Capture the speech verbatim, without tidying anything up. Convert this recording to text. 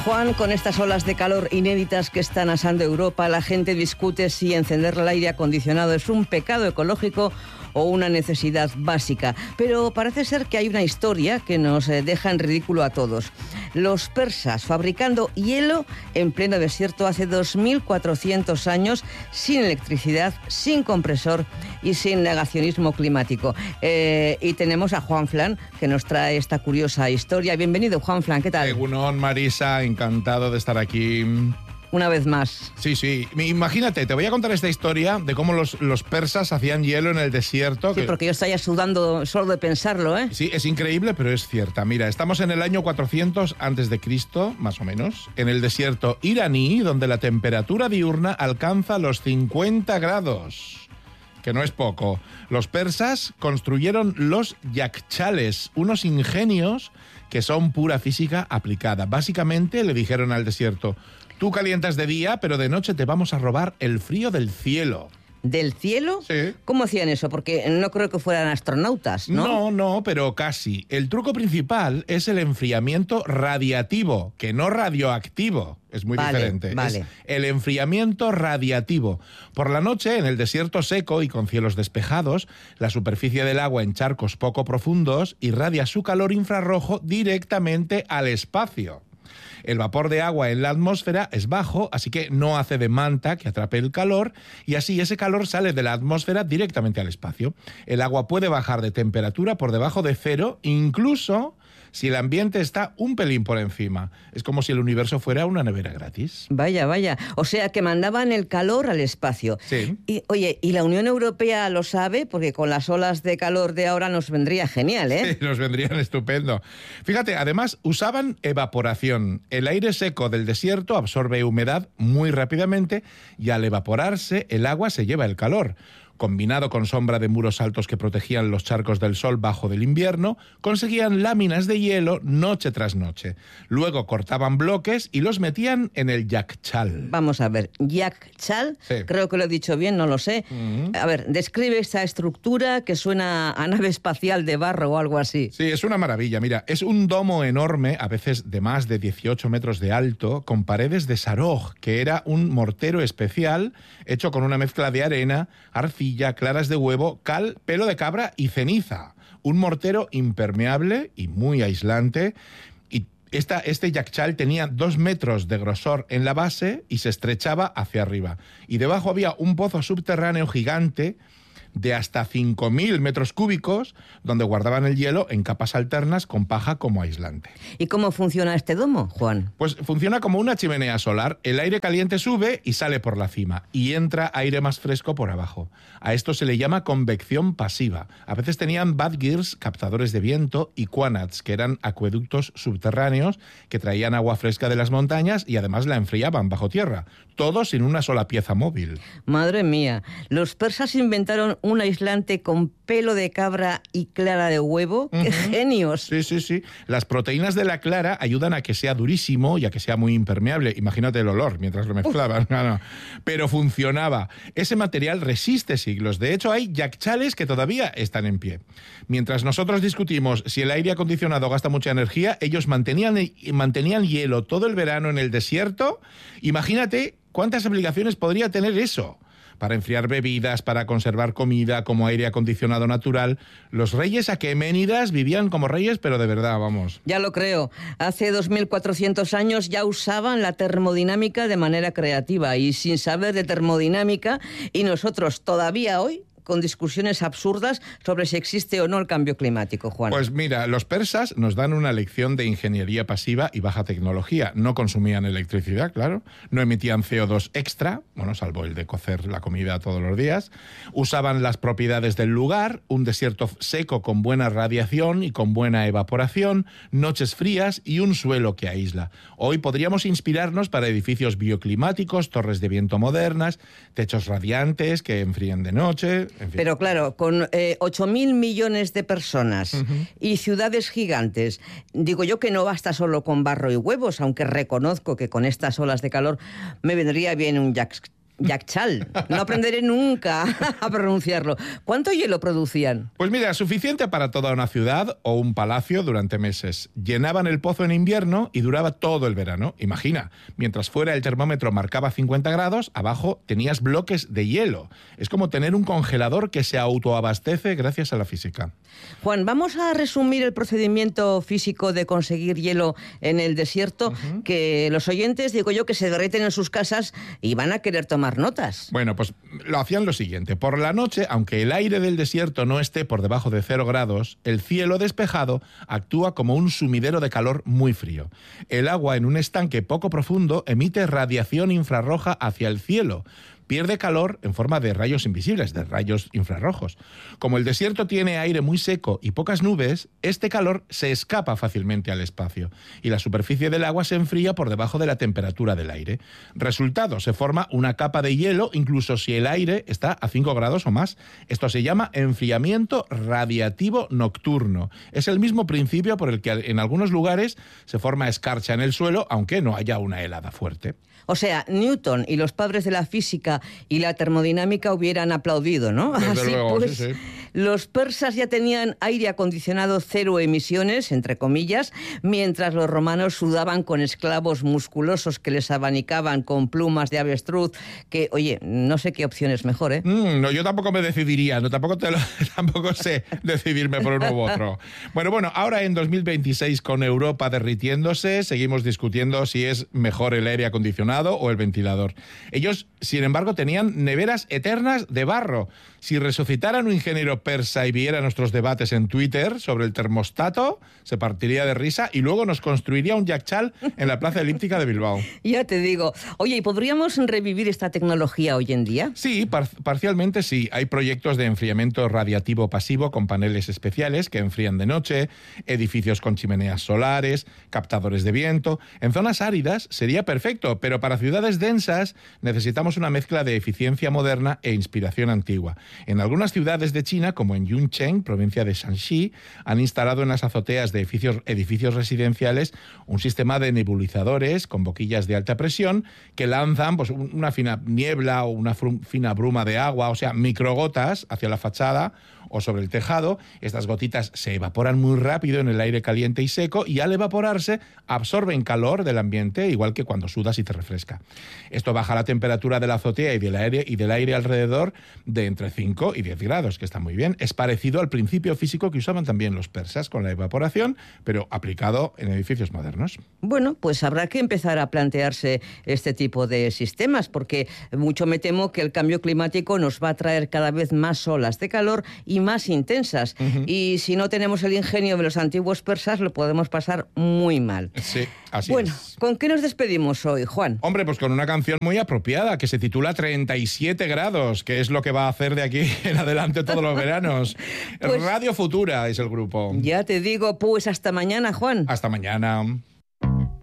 Juan, con estas olas de calor inéditas que están asando Europa, la gente discute si encender el aire acondicionado es un pecado ecológico o una necesidad básica. Pero parece ser que hay una historia que nos deja en ridículo a todos. Los persas fabricando hielo en pleno desierto hace dos mil cuatrocientos años, sin electricidad, sin compresor y sin negacionismo climático. Eh, y tenemos a Juan Flan, que nos trae esta curiosa historia. Bienvenido, Juan Flan, ¿qué tal? Egunon, Marisa, encantado de estar aquí. Una vez más. Sí, sí. Imagínate, te voy a contar esta historia de cómo los, los persas hacían hielo en el desierto. Sí, que... porque yo estoy ya sudando solo de pensarlo, ¿eh? Sí, es increíble, pero es cierta. Mira, estamos en el año cuatrocientos antes de Cristo, más o menos, en el desierto iraní, donde la temperatura diurna alcanza los cincuenta grados. Que no es poco. Los persas construyeron los yakchales, unos ingenios que son pura física aplicada. Básicamente le dijeron al desierto: tú calientas de día, pero de noche te vamos a robar el frío del cielo. ¿Del cielo? Sí. ¿Cómo hacían eso? Porque no creo que fueran astronautas, ¿no? No, no, pero casi. El truco principal es el enfriamiento radiativo, que no radioactivo. Es muy vale, diferente. Vale. Es el enfriamiento radiativo. Por la noche, en el desierto seco y con cielos despejados, la superficie del agua en charcos poco profundos irradia su calor infrarrojo directamente al espacio. El vapor de agua en la atmósfera es bajo, así que no hace de manta que atrape el calor, y así ese calor sale de la atmósfera directamente al espacio. El agua puede bajar de temperatura por debajo de cero, incluso si el ambiente está un pelín por encima. Es como si el universo fuera una nevera gratis. Vaya, vaya. O sea, que mandaban el calor al espacio. Sí. Y, oye, ¿y la Unión Europea lo sabe? Porque con las olas de calor de ahora nos vendría genial, ¿eh? Sí, nos vendrían estupendo. Fíjate, además usaban evaporación. El aire seco del desierto absorbe humedad muy rápidamente y al evaporarse el agua se lleva el calor. Combinado con sombra de muros altos que protegían los charcos del sol bajo del invierno, conseguían láminas de hielo noche tras noche. Luego cortaban bloques y los metían en el yakchal. Vamos a ver, yakchal, sí. Creo que lo he dicho bien, no lo sé. Uh-huh. A ver, describe esta estructura que suena a nave espacial de barro o algo así. Sí, es una maravilla. Mira, es un domo enorme, a veces de más de dieciocho metros de alto, con paredes de saroj, que era un mortero especial hecho con una mezcla de arena, arcilla, claras de huevo, cal, pelo de cabra y ceniza. Un mortero impermeable y muy aislante. Y esta, este yakchal tenía dos metros de grosor en la base y se estrechaba hacia arriba. Y debajo había un pozo subterráneo gigante de hasta cinco mil metros cúbicos, donde guardaban el hielo en capas alternas con paja como aislante. ¿Y cómo funciona este domo, Juan? Pues funciona como una chimenea solar. El aire caliente sube y sale por la cima, y entra aire más fresco por abajo. A esto se le llama convección pasiva. A veces tenían badgirs, captadores de viento, y quanats, que eran acueductos subterráneos que traían agua fresca de las montañas y además la enfriaban bajo tierra. Todo sin una sola pieza móvil. Madre mía, los persas inventaron un aislante con pelo de cabra y clara de huevo. ¡Qué uh-huh. genios! Sí, sí, sí. Las proteínas de la clara ayudan a que sea durísimo y a que sea muy impermeable. Imagínate el olor mientras lo mezclaban. No, no. Pero funcionaba. Ese material resiste siglos. De hecho, hay yakchales que todavía están en pie. Mientras nosotros discutimos si el aire acondicionado gasta mucha energía, ellos mantenían, mantenían hielo todo el verano en el desierto. Imagínate cuántas aplicaciones podría tener eso. Para enfriar bebidas, para conservar comida, como aire acondicionado natural. Los reyes aqueménidas vivían como reyes, pero de verdad, vamos. Ya lo creo. Hace dos mil cuatrocientos años ya usaban la termodinámica de manera creativa y sin saber de termodinámica, y nosotros todavía hoy con discusiones absurdas sobre si existe o no el cambio climático, Juan. Pues mira, los persas nos dan una lección de ingeniería pasiva y baja tecnología. No consumían electricidad, claro. No emitían C O dos extra, bueno, salvo el de cocer la comida todos los días. Usaban las propiedades del lugar, un desierto seco con buena radiación y con buena evaporación, noches frías y un suelo que aísla. Hoy podríamos inspirarnos para edificios bioclimáticos, torres de viento modernas, techos radiantes que enfríen de noche. En fin. Pero claro, con eh, ocho mil millones de personas uh-huh. y ciudades gigantes, digo yo que no basta solo con barro y huevos, aunque reconozco que con estas olas de calor me vendría bien un yak Yakchal. No aprenderé nunca a pronunciarlo. ¿Cuánto hielo producían? Pues mira, suficiente para toda una ciudad o un palacio durante meses. Llenaban el pozo en invierno y duraba todo el verano. Imagina, mientras fuera el termómetro marcaba cincuenta grados, abajo tenías bloques de hielo. Es como tener un congelador que se autoabastece gracias a la física. Juan, vamos a resumir el procedimiento físico de conseguir hielo en el desierto, uh-huh. que los oyentes, digo yo, que se derriten en sus casas y van a querer tomar notas. Bueno, pues lo hacían lo siguiente. Por la noche, aunque el aire del desierto no esté por debajo de cero grados, el cielo despejado actúa como un sumidero de calor muy frío. El agua en un estanque poco profundo emite radiación infrarroja hacia el cielo. Pierde calor en forma de rayos invisibles, de rayos infrarrojos. Como el desierto tiene aire muy seco y pocas nubes, este calor se escapa fácilmente al espacio y la superficie del agua se enfría por debajo de la temperatura del aire. Resultado, se forma una capa de hielo incluso si el aire está a cinco grados o más. Esto se llama enfriamiento radiativo nocturno. Es el mismo principio por el que en algunos lugares se forma escarcha en el suelo, aunque no haya una helada fuerte. O sea, Newton y los padres de la física y la termodinámica hubieran aplaudido, ¿no? Desde Así luego, pues, sí, sí. Los persas ya tenían aire acondicionado cero emisiones, entre comillas, mientras los romanos sudaban con esclavos musculosos que les abanicaban con plumas de avestruz, que, oye, no sé qué opción es mejor, ¿eh? Mm, no, yo tampoco me decidiría, no, tampoco, te lo, tampoco sé decidirme por uno u otro. Bueno, bueno, ahora en dos mil veintiséis, con Europa derritiéndose, seguimos discutiendo si es mejor el aire acondicionado o el ventilador. Ellos, sin embargo, tenían neveras eternas de barro. Si resucitaran un ingeniero persa y viera nuestros debates en Twitter sobre el termostato, se partiría de risa y luego nos construiría un Yakchal en la plaza elíptica de Bilbao. Ya te digo. Oye, ¿y podríamos revivir esta tecnología hoy en día? Sí, par- parcialmente sí. Hay proyectos de enfriamiento radiativo pasivo con paneles especiales que enfrían de noche, edificios con chimeneas solares, captadores de viento. En zonas áridas sería perfecto, pero para ciudades densas necesitamos una mezcla de eficiencia moderna e inspiración antigua. En algunas ciudades de China, como en Yuncheng, provincia de Shanxi, han instalado en las azoteas de edificios, edificios residenciales un sistema de nebulizadores con boquillas de alta presión que lanzan pues, una fina niebla o una fru- fina bruma de agua, o sea, microgotas hacia la fachada o sobre el tejado. Estas gotitas se evaporan muy rápido en el aire caliente y seco y al evaporarse absorben calor del ambiente, igual que cuando sudas y te refresca. Esto baja la temperatura de la azotea y del aire, y del aire alrededor de entre cinco y diez grados, que está muy bien. Es parecido al principio físico que usaban también los persas con la evaporación, pero aplicado en edificios modernos. Bueno, pues habrá que empezar a plantearse este tipo de sistemas, porque mucho me temo que el cambio climático nos va a traer cada vez más olas de calor y más intensas. Uh-huh. Y si no tenemos el ingenio de los antiguos persas, lo podemos pasar muy mal. Sí, así bueno, es. Bueno, ¿con qué nos despedimos hoy, Juan? Hombre, pues con una canción muy apropiada que se titula treinta y siete grados, que es lo que va a hacer de aquí en adelante todos los veranos. Pues, Radio Futura es el grupo. Ya te digo, pues hasta mañana, Juan. Hasta mañana.